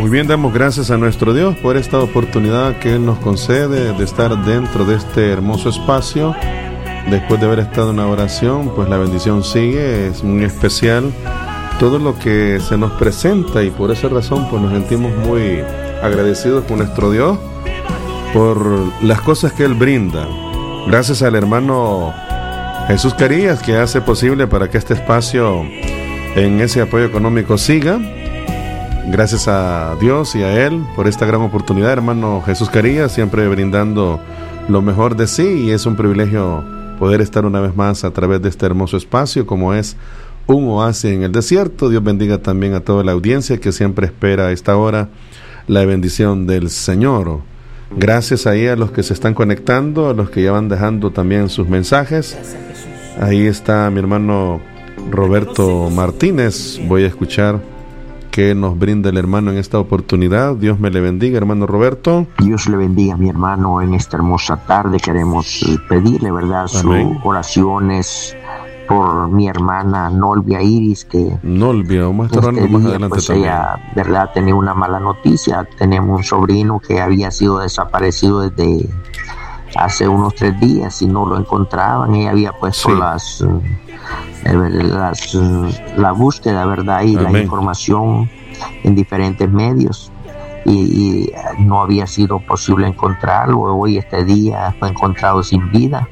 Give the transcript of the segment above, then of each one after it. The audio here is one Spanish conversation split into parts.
Muy bien, damos gracias a nuestro Dios por esta oportunidad que Él nos concede de estar dentro de este hermoso espacio. Después de haber estado en la oración, pues la bendición sigue, es muy especial todo lo que se nos presenta, y por esa razón pues nos sentimos muy agradecidos con nuestro Dios por las cosas que Él brinda. Gracias al hermano Jesús Carías, que hace posible para que este espacio en ese apoyo económico siga. Gracias a Dios y a Él por esta gran oportunidad, hermano Jesús Carías, siempre brindando lo mejor de sí, y es un privilegio poder estar una vez más a través de este hermoso espacio como es un oasis en el desierto. Dios bendiga también a toda la audiencia que siempre espera a esta hora la bendición del Señor. Gracias ahí a los que se están conectando, a los que ya van dejando también sus mensajes. Ahí está mi hermano Roberto Martínez. Voy a escuchar qué nos brinda el hermano en esta oportunidad. Dios me le bendiga, hermano Roberto. Dios le bendiga, mi hermano, en esta hermosa tarde. Queremos pedirle, ¿verdad?, sus oraciones por mi hermana Nolvia Iris, que Nolvia, vamos a estar hablando más adelante pues también. ella, ¿verdad?, tenía una mala noticia. Tenemos un sobrino que había sido desaparecido desde hace unos 3 días y no lo encontraban. Ella había puesto la búsqueda, ¿verdad?, y la información en diferentes medios, y no había sido posible encontrarlo. Hoy, este día, fue encontrado sin vida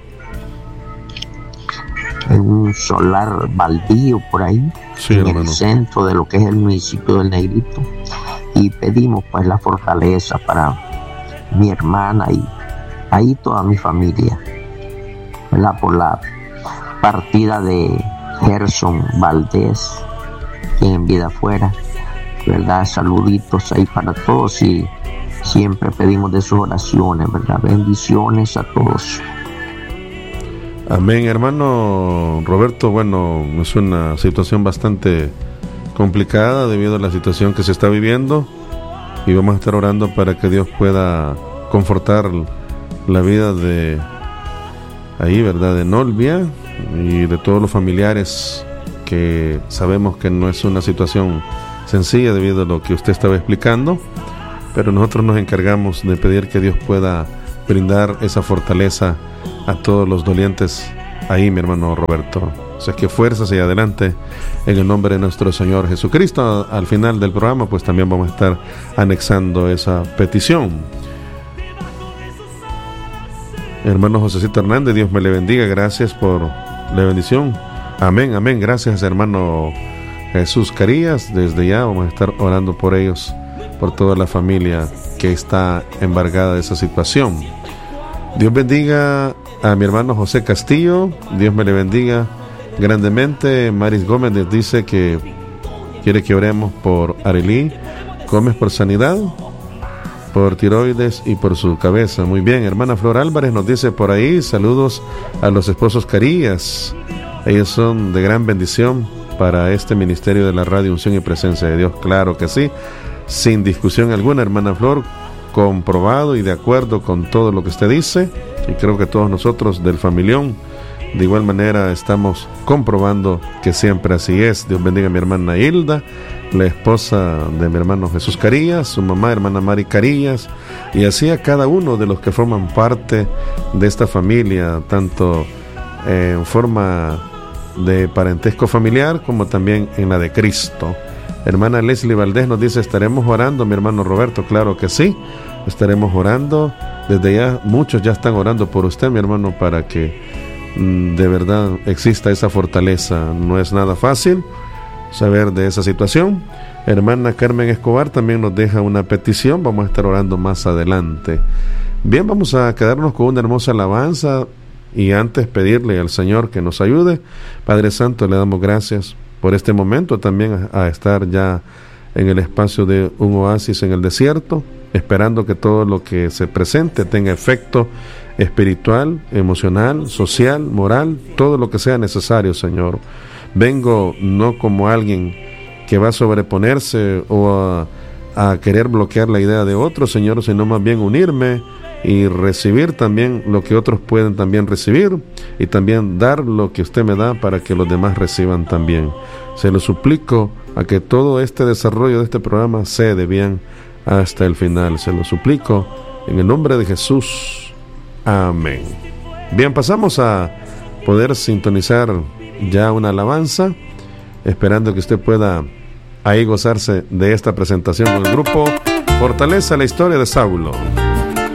en un solar baldío por ahí, en el centro de lo que es el municipio del Negrito. Y pedimos pues la fortaleza para mi hermana y ahí toda mi familia, ¿verdad?, por la partida de Gerson Valdés, quien en vida fuera, ¿verdad? Saluditos ahí para todos, y siempre pedimos de sus oraciones, ¿verdad? Bendiciones a todos. Amén, hermano Roberto. Bueno, es una situación bastante complicada debido a la situación que se está viviendo, y vamos a estar orando para que Dios pueda confortar la vida de ahí, ¿verdad?, de Nolvia y de todos los familiares, que sabemos que no es una situación sencilla debido a lo que usted estaba explicando, pero nosotros nos encargamos de pedir que Dios pueda brindar esa fortaleza a todos los dolientes ahí, mi hermano Roberto. O sea, que fuerzas y adelante en el nombre de nuestro Señor Jesucristo. Al final del programa pues también vamos a estar anexando esa petición. Hermano Josecito Hernández, Dios me le bendiga, gracias por la bendición. Amén, amén, gracias hermano Jesús Carías. Desde ya vamos a estar orando por ellos, por toda la familia que está embargada de esa situación. Dios bendiga a mi hermano José Castillo, Dios me le bendiga grandemente. Maris Gómez nos dice que quiere que oremos por Arelí Gómez por sanidad, por tiroides y por su cabeza. Muy bien, hermana Flor Álvarez nos dice por ahí, saludos a los esposos Carías, ellos son de gran bendición para este ministerio de la radio Unción y Presencia de Dios. Claro que sí, sin discusión alguna, hermana Flor, comprobado y de acuerdo con todo lo que usted dice, y creo que todos nosotros del familión de igual manera estamos comprobando que siempre así es. Dios bendiga a mi hermana Hilda, la esposa de mi hermano Jesús Carías, su mamá, hermana Mari Carías, y así a cada uno de los que forman parte de esta familia, tanto en forma de parentesco familiar como también en la de Cristo. Hermana Leslie Valdés nos dice, estaremos orando, mi hermano Roberto. Claro que sí, estaremos orando. Desde ya muchos ya están orando por usted, mi hermano, para que de verdad exista esa fortaleza. No es nada fácil saber de esa situación. Hermana Carmen Escobar también nos deja una petición, vamos a estar orando más adelante. Bien, vamos a quedarnos con una hermosa alabanza y antes pedirle al Señor que nos ayude. Padre Santo, le damos gracias por este momento, también a estar ya en el espacio de un oasis en el desierto, esperando que todo lo que se presente tenga efecto espiritual, emocional, social, moral, todo lo que sea necesario, Señor. Vengo no como alguien que va a sobreponerse o a querer bloquear la idea de otro, Señor, sino más bien unirme y recibir también lo que otros pueden también recibir, y también dar lo que usted me da para que los demás reciban también. Se lo suplico a que todo este desarrollo de este programa se dé bien hasta el final. Se lo suplico en el nombre de Jesús. Amén. Bien, pasamos a poder sintonizar ya una alabanza, esperando que usted pueda ahí gozarse de esta presentación con el grupo Fortaleza, la historia de Saulo.